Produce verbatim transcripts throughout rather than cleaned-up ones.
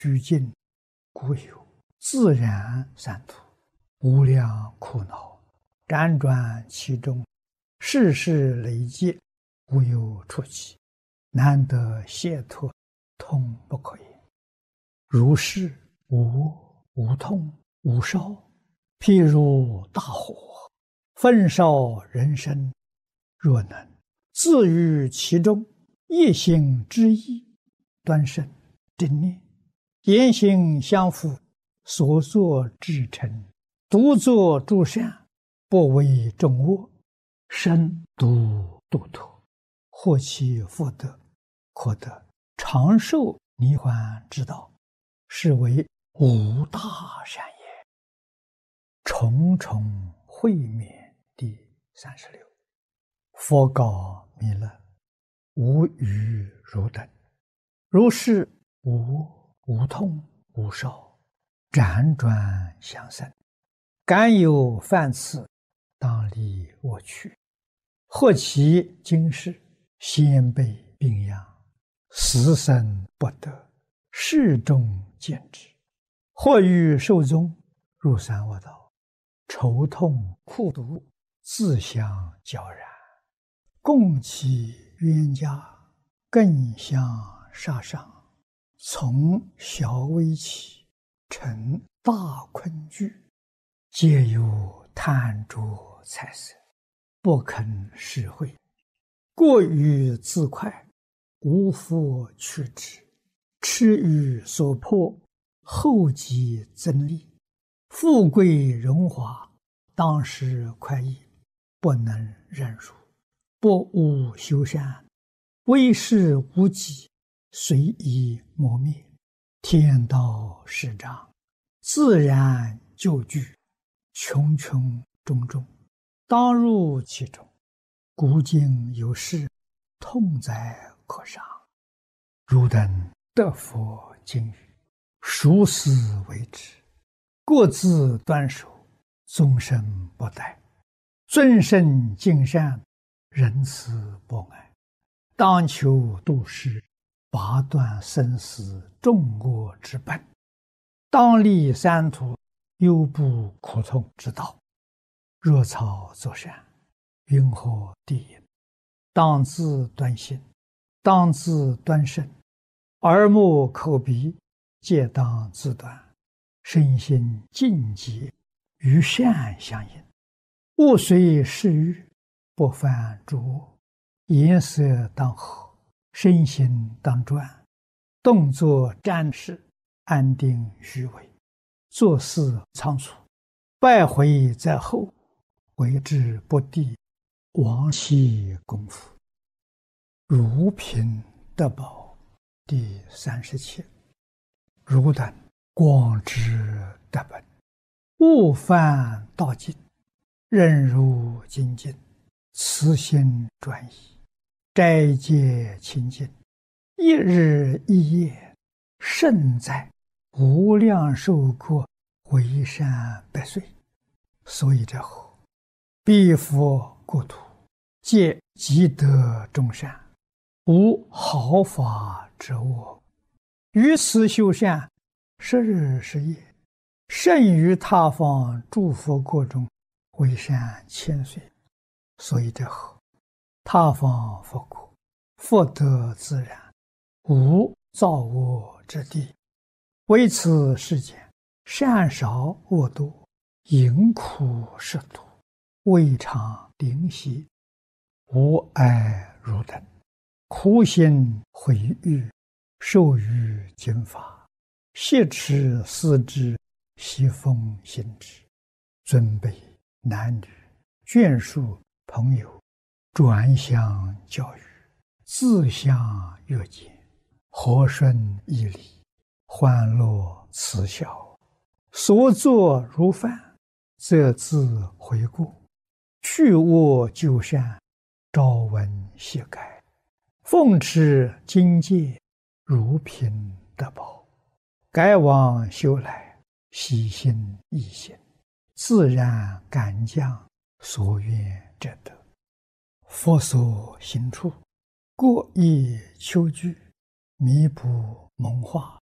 居尽，故有自然三途，无量苦恼，辗转其中，世事累积，无有出期，难得解脱，痛不可言。如是无无痛无烧，譬如大火，焚烧人身，若能自于其中，一心之意，端身正念，言行相符，所作至诚，独作诸善，不为众恶，身独度脱，获其福德，可得长寿离患之道，是为无大善也。重重会面第三十六。佛告弥勒：无余如等，如是无无痛无烧，辗转相生，敢有犯次，当离我去。或其今世先辈病殃，死生不得，世众见之；或欲寿终，入三恶道，愁痛苦毒，自相交然，共其冤家，更相杀伤，从小危起，成大困惧，皆有贪着财色，不肯施惠，过于自快，无复取之，痴于所迫，后继增利，富贵荣华，当时快意，不能忍辱，不务修善，为事无己，随意磨灭，天道施障，自然就具，穷穷种种，当入其中，古今有事，痛哉可伤。汝等得佛经语，熟思为之，各自端守，终身不殆，尊圣敬善，仁慈博爱，当求度世，拔断生死众恶之本，当立三途，忧怖苦痛之道。若草作善，云何地也？当自端心，当自端身，耳目口鼻皆当自端，身心净洁，与善相应，勿随世欲，不犯诸恶，颜色当和，身心当专，动作瞻视，安定虚伪，做事仓促，败毁在后，为之不第，亡其功夫。如贫得宝第三十七。汝等广知德本，勿犯道尽，忍辱精进，慈心专一，斋戒清净，一日一夜，胜在无量寿国，为善百岁。所以者何？彼佛国土，皆积德众善，无毫发之恶，于此修善，十日十夜，胜于他方诸佛国中，为善千岁。所以者何？他方佛国，福德自然，无造恶之地，为此世间善少恶多，淫苦食毒，未尝灵犀，无爱汝等，苦心毁誉，受于经法，挟持思之，习奉行之，尊卑男女，眷属朋友，转相教育，自相约见，和顺义理，欢乐慈孝，所作如犯，则自悔过，去恶就善，朝闻夕改，奉持经戒，如贫得宝，改往修来，喜心易行，自然感将，所愿者得。佛所行处，过意求具，弥补蒙化，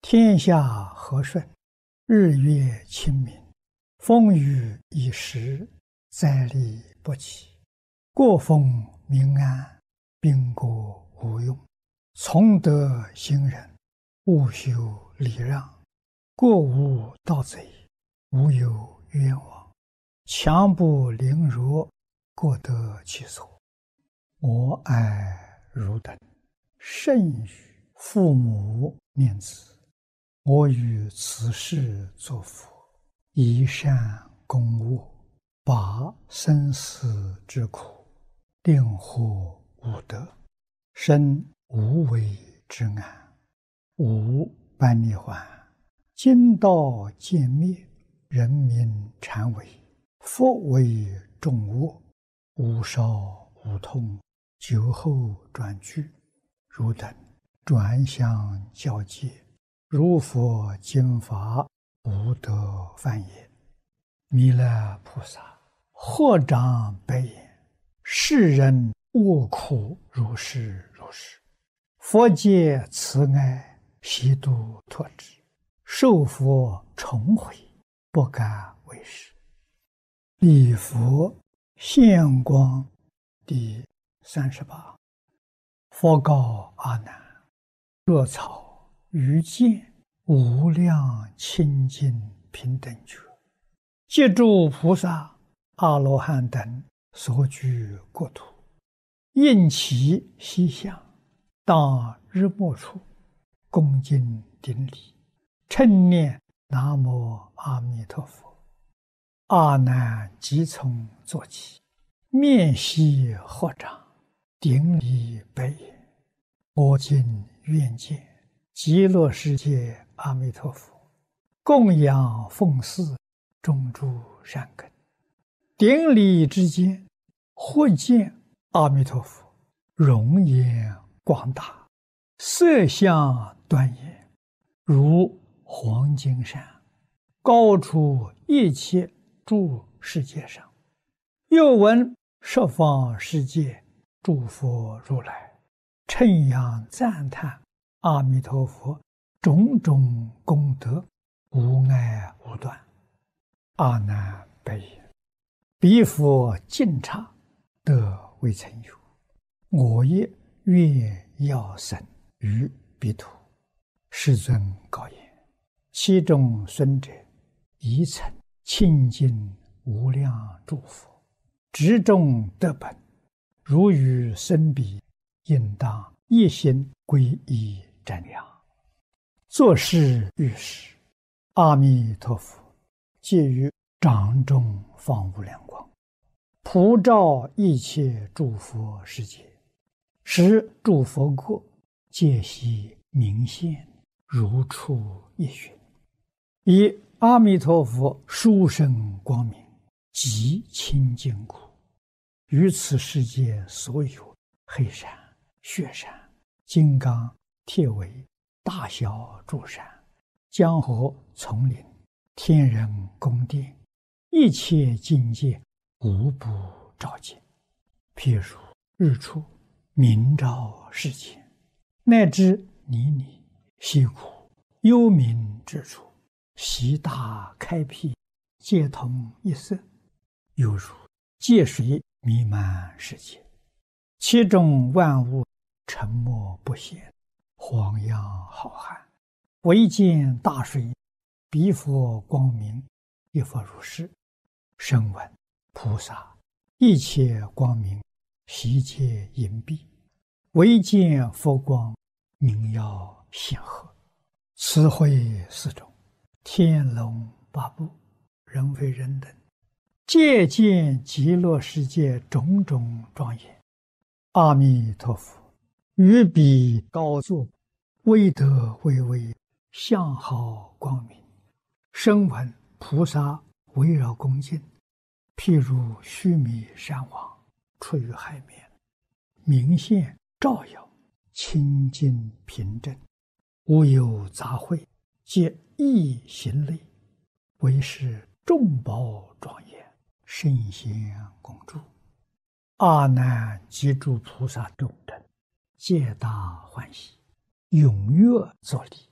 天下和顺，日月清明，风雨已时，灾利不起。国丰民安，兵国无用。从德行仁，务修礼让。国无盗贼，无有冤枉。强不凌弱，各得其所。我爱汝等，甚于父母念子。我于此世作佛，以善供恶，拔生死之苦，令获无得，生无为之安，无般涅槃。今道渐灭，人民禅为，佛为众恶，无少无痛，酒后转句。汝等转相交界，如佛经法，无得犯也。弥勒菩萨合掌白言：世人恶苦如是如是，佛界慈爱，悉度脱之。受佛重回，不敢为是。礼佛现光第三十八。佛告阿难：若草于见无量清净平等觉，借诸菩萨、阿罗汉等所居国土，应其西向，当日没处，恭敬顶礼，称念南无阿弥陀佛。阿难即从坐起，面悉合掌，顶礼白言：我今愿见极乐世界阿弥陀佛，供养奉祀，种诸善根。顶礼之间，或见阿弥陀佛容颜广大，色相端严，如黄金山，高出一切诸世界上。又闻十方世界诸佛如来称扬赞叹阿弥陀佛种种功德，无碍无断。阿难白言：彼佛尽刹，得未曾有。我也愿要生于彼土。世尊告言：其中孙者，宜曾清净无量诸佛，执众得本。如与生彼，应当一心皈依瞻仰。作是遇时，阿弥陀佛借于掌中放无量光，普照一切诸佛世界，使诸佛国皆悉明现，如出一寻。以阿弥陀佛殊胜光明，极清净故，于此世界所有黑山、雪山、金刚、铁围、大小诸山、江河、丛林、天人宫殿，一切境界无不照见。譬如日出明照世间，乃至泥泞、溪谷、幽冥之处，悉大开辟，皆同一色，犹如界水弥漫世界，其中万物沉默不显，晃漾浩瀚。唯见大水，彼佛光明，亦复如是。声闻菩萨一切光明，悉皆隐蔽，唯见佛光，明耀显赫。此会四种，天龙八部，人非人等，皆见极乐世界种种庄严。阿弥陀佛于彼高坐，威德巍巍，相好光明。声闻菩萨围绕恭敬，譬如须弥山王出于海面，明现照耀，清净平正，无有杂秽，皆一行类，为是众宝庄严，圣贤共住。阿难及诸菩萨众等，皆大欢喜，踊跃作礼，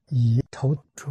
以头出。